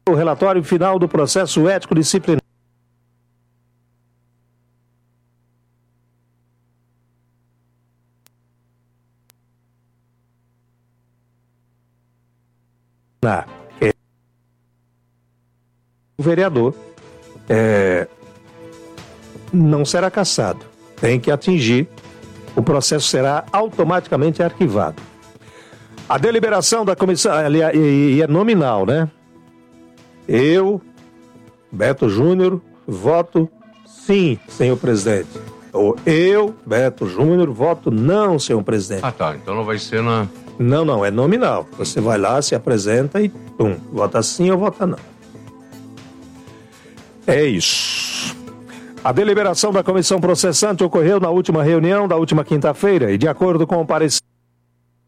o relatório final do processo ético disciplinar. O vereador não será cassado, tem que atingir, o processo será automaticamente arquivado. A deliberação da comissão, e é nominal, né? Eu, Beto Júnior, voto sim, senhor presidente. Ou eu, Beto Júnior, voto não, senhor presidente. Ah, tá, então não vai ser na... Não, é nominal. Você vai lá, se apresenta e pum, vota sim ou vota não. É isso. A deliberação da comissão processante ocorreu na última reunião da última quinta-feira e, de acordo com o parecer